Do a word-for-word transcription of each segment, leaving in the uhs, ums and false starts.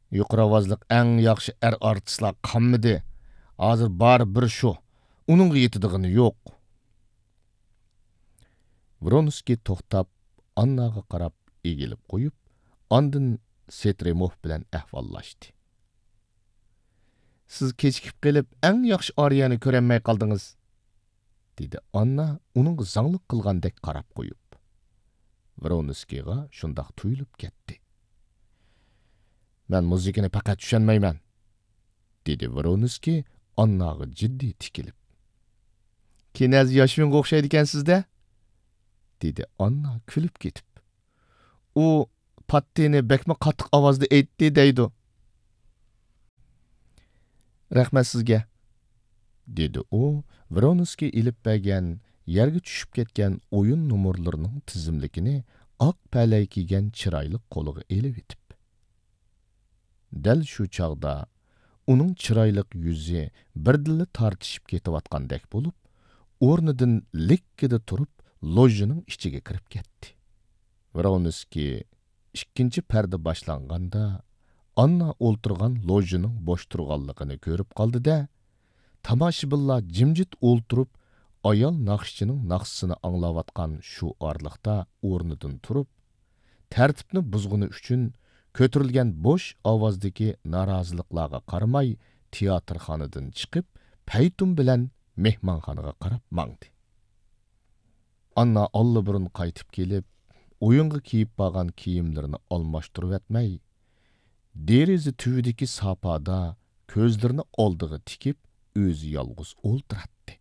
Yuqori ovozliq eng yaxshi er artistlar qanmidi. Hozir bari bir shu. Uningga yetidigini yo'q. Vronskiy to'xtab, Annaga qarab egilib qo'yib, ondan Setremov bilan ahvollashdi. Siz kechikib kelib, eng yaxshi ariyani ko'rolmay qoldingiz, dedi Anna uningga zanglik qilgandek qarab qo'yib. Vronskiyga shundoq tuyulib ketdi. Men muzikani faqat tushunmayman, dedi Vronskiy Annaga jiddiy tikilib. Kinaz Yoshvinga o'xshaydi ekan-sizda, dedi Anna kulib ketib. U pattini bekma qattiq ovozda aytdi deydi. Rahmat sizga, dedi u Vronskiy ilib bergan, yerga tushib ketgan o'yin nomerlarining tizimligini oq palay kiygan chiroyli qo'liga elib etib. Dal shu chog'da uning chiroyli yuzi birdilla tortishib ketayotgandek bo'lib, o'rnidan likkida turib, lojining ichiga kirib ketdi. Vronskiy ikkinchi parda boshlanganda Anna o'ltirgan lojining bo'sh turganligini ko'rib qoldi-da, tomoshabinlar jimjit o'ltirib, ayol naqshchining naqshisini anglayotgan shu orliqda o'rnidan turib, tartibni buzg'uni uchun ko'tarilgan bo'sh ovozdagi noroziliklarga qaramay, teatrxonadan chiqib, paytum bilan mehmonxonaga qarab mangdi. Anna allaburun qaytib kelib, o'yinga kiyib bo'lgan kiyimlarini almashtirib etmay, deriza tüvidagi sapada ko'zlarini oldiga tikib, o'zi yolg'iz o'ltiratdi.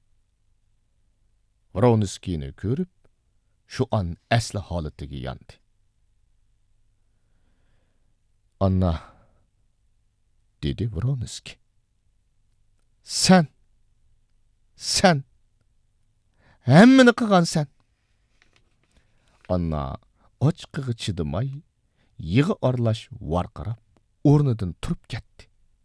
Vronskiyni ko'rib, shu an asli holatiga yandi. Anna, dedi Vronskiy. Sen, sen, hammani qilgan sen. Anna ochqig'i chidamay, yig'i orlash varqirab, o'rnidan turib ketdi.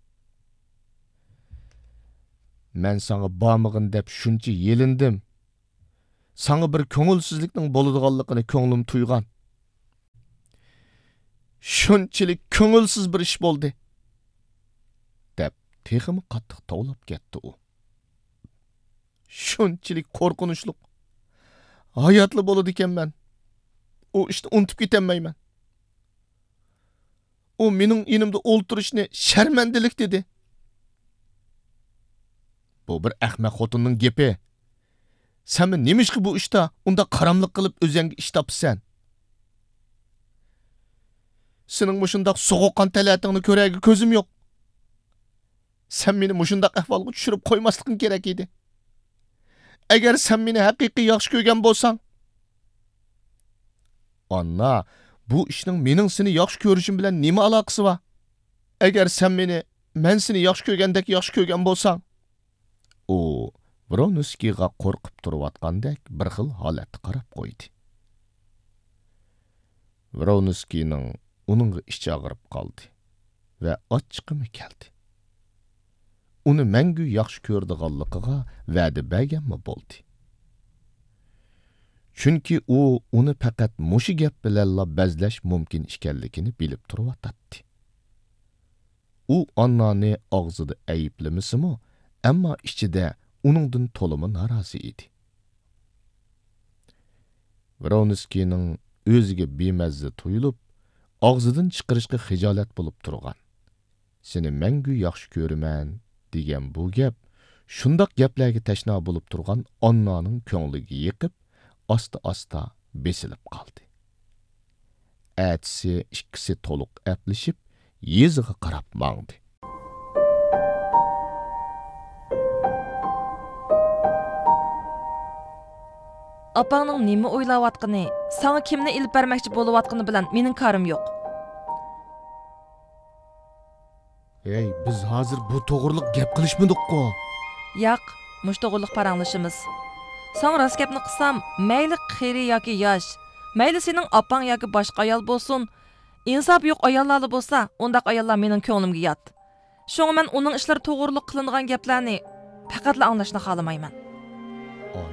Men sana bormag'in deb shuncha yelindim. Sana bir ko'ngilsizlikning bo'ladiganligini ko'nglim tuygan. Shunchalik ko'ngilsiz bir ish bo'ldi, deb teximi qattiq tovlab ketdi u. Shunchalik qo'rqinchli, hayotli bo'ladi ekanman. O ishni unutib ketenmayman. O mening yonimda o'ltirishni sharmandalik dedi. Bu bir ahmoq xotinning gapi. Sen nimishki bu ishda unda qaramlik qilib o'zingga ish topsan? Sening mushundaq so'g'oqqan talatingni ko'raga ko'zim yo'q. Sen meni mushundaq ahvolga tushirib qo'ymasliging kerak edi. Agar sen meni haqiqiy yaxshi ko'rgan bo'lsang, Anna, bu ishning mening seni yaxshi ko'rishim bilan nima aloqasi bor? Agar sen meni men seni yaxshi ko'rgandek yaxshi ko'rgan bo'lsang, u Vronskiyga qo'rqib turayotgandek bir xil holatda qarab qo'ydi. Vronskiyning uningga ichi og'rib qoldi va ochiqimi keldi. Uni mangu yaxshi ko'rdiganligiga va'da berganmi bo'ldi. Chunki u uni faqat mushi gap bilanla bazlash mumkin ekanligini bilib turibdi. U Annani og'zida ayiblamasimi, ammo ichida uningdan to'limi norozi edi. Vronskiyning o'ziga bemazza tuyulib, og'zidan chiqarishga xijolat bo'lib turgan. Seni mangu yaxshi ko'raman degan bu gap shundoq gaplarga tashna bo'lib turgan Annaning ko'ngliga yiqib, asta-asta besilib qoldi. Atsi ikkisi to'liq aplashib, yeziga qarab mangdi. Apangning nima o'ylayotgani, sana kimni ilib bermoqchi bo'layotgani bilan mening karim yo'q. Ey, biz hozir bu to'g'riliq gap qilishmadik-ku. Yo'q, mush to'g'riliq paranglashimiz. Sen rost gapni qilsam, mayli qiri yoki yosh, mayli sening opang yoki boshqa ayol bo'lsin, insof yo'q ayollar bo'lsa, undaq ayollar mening ko'nglimga yot. Shunga men uning ishlari to'g'riliq qilingan gaplarni faqatla anglashni xohlamayman.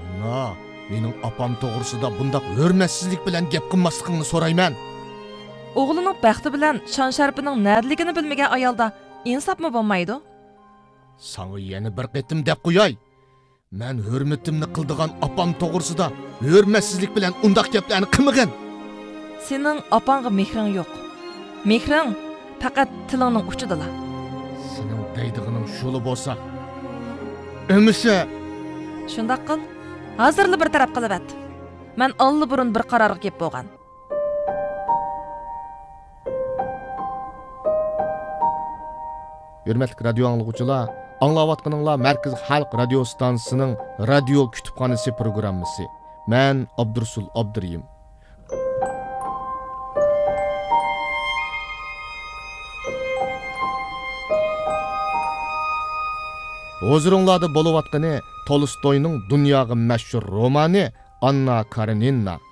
Anna, mening opam to'g'risida bundaq hurmatsizlik bilan gap qilmasligingni so'rayman. o'g'lining baxti bilan shon sharpining nadligini bilmagan ayolda insofmi bo'lmaydi? Sana yana bir qitim deb qo'yay. Men hurmatimni qildigan opam to'g'risida hurmatsizlik bilan undaq gaplarni qilmagan. Sening opangga mehring yo'q. Mehring faqat tilingning uchidala. Sening deydigining shuli bo'lsa, ömüse. Shundaq qil. Hozirli bir taraf qilib at. Men alli burun bir qarorga kelib bo'lgan. Hürmetlik radio anlıqçılar, anlayatqanыңlar Merkez Halk Radio Stansiyasının radio kütüphanesi programması. Men Abdursul Abduriyim. Huzurunlarda boluvatqani Tolstoyning dunyoga mashhur romani Anna Karenina.